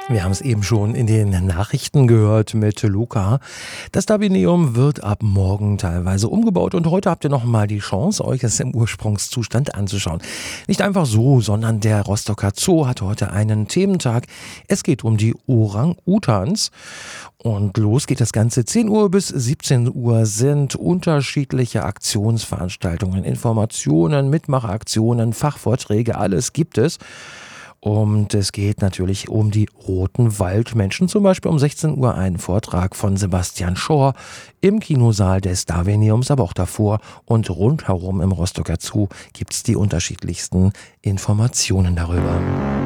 Wir haben es eben schon in den Nachrichten gehört mit Luca. Das Darwinium wird ab morgen teilweise umgebaut und heute habt ihr noch mal die Chance, euch es im Ursprungszustand anzuschauen. Nicht einfach so, sondern der Rostocker Zoo hat heute einen Thementag. Es geht um die Orang-Utans. Und los geht das Ganze. 10 Uhr bis 17 Uhr sind unterschiedliche Aktionsveranstaltungen, Informationen, Mitmachaktionen, Fachvorträge, alles gibt es. Und es geht natürlich um die roten Waldmenschen. Zum Beispiel um 16 Uhr ein Vortrag von Sebastian Schor im Kinosaal des Darwiniums, aber auch davor und rundherum im Rostocker Zoo gibt es die unterschiedlichsten Informationen darüber.